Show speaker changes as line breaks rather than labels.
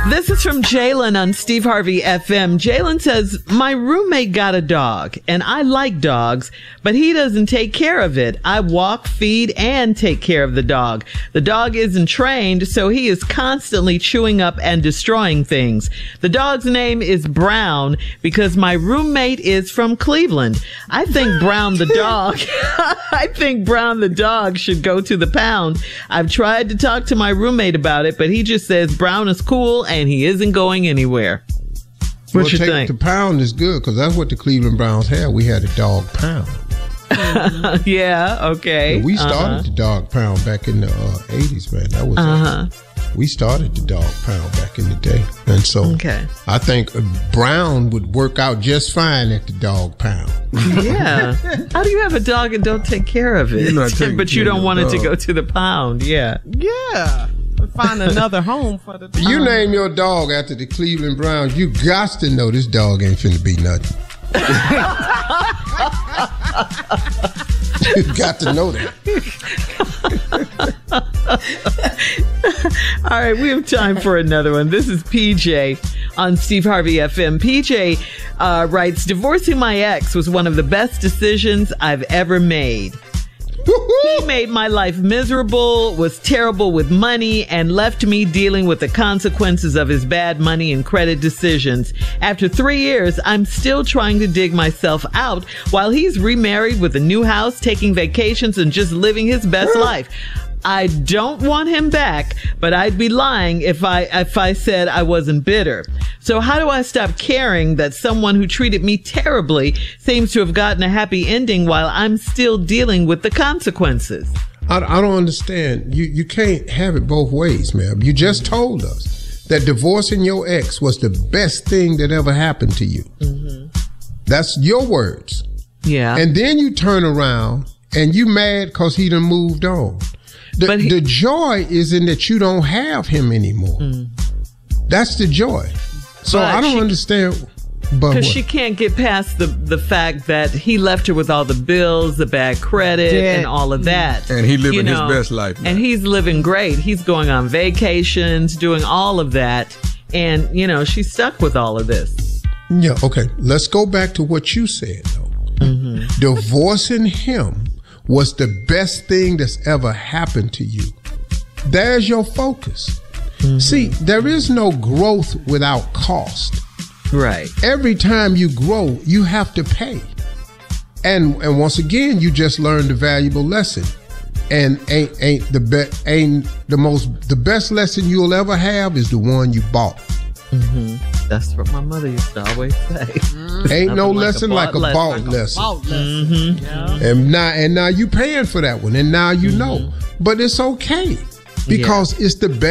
This is from Jalen on Steve Harvey FM. Jalen says, my roommate got a dog, and I like dogs, but he doesn't take care of it. I walk, feed, and take care of the dog. The dog isn't trained, so he is constantly chewing up and destroying things. The dog's name is Brown because my roommate is from Cleveland. I think Brown the dog, should go to the pound. I've tried to talk to my roommate about it, but he just says Brown is cool and he isn't going anywhere. What you think?
The pound is good because that's what the Cleveland Browns had. We had a dog pound.
Yeah, okay.
And we started the dog pound back in the 80s, man. That was we started the dog pound back in the day. And so I think Brown would work out just fine at the dog pound.
Yeah. How do you have a dog and don't take care of it? But you don't want it to go to the pound. Yeah.
Yeah. Find another home for the dog.
You name your dog after the Cleveland Browns, you got to know this dog ain't finna be nothing. You got to know that.
All right, we have time for another one. This is PJ on Steve Harvey FM. PJ writes, divorcing my ex was one of the best decisions I've ever made. He made my life miserable, was terrible with money, and left me dealing with the consequences of his bad money and credit decisions. After 3 years, I'm still trying to dig myself out while he's remarried with a new house, taking vacations, and just living his best life. I don't want him back, but I'd be lying if I said I wasn't bitter. So how do I stop caring that someone who treated me terribly seems to have gotten a happy ending while I'm still dealing with the consequences?
I don't understand. You can't have it both ways, man. You just told us that divorcing your ex was the best thing that ever happened to you. Mm-hmm. That's your words.
Yeah.
And then you turn around and you mad because he done moved on. The joy is in that you don't have him anymore. That's the joy. So I don't understand.
Because she can't get past the fact that he left her with all the bills, the bad credit, and all of that.
And he living his best life now.
And he's living great. He's going on vacations, doing all of that. And, she's stuck with all of this.
Yeah, okay. Let's go back to what you said, though. Mm-hmm. Divorcing him was the best thing that's ever happened to you. There's your focus. Mm-hmm. See, there is no growth without cost.
Right.
Every time you grow, you have to pay. And once again, you just learned a valuable lesson. And the best lesson you'll ever have is the one you bought.
Mm-hmm. That's what my mother used to always say.
Ain't no lesson like a bought lesson.
Mm-hmm.
Yeah.
And now you paying for that one, and now you know. But it's okay because it's the best.